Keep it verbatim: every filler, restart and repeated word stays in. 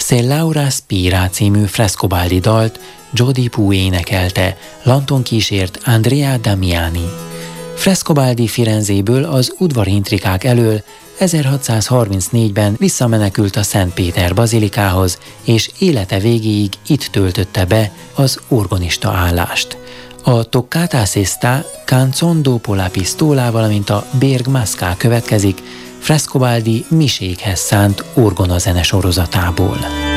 Se Laura Spira című Frescobaldi dalt Jody Poo énekelte, Lanton kísért Andrea Damiani. Frescobaldi Firenzéből az udvari intrikák elől ezerhatszázharmincnégyben visszamenekült a Szent Péter bazilikához, és élete végéig itt töltötte be az orgonista állást. A Toccata Sesta, Canzon dopo la pistola, valamint a Berg Masca következik Frescobaldi miséghez szánt orgonazene sorozatából.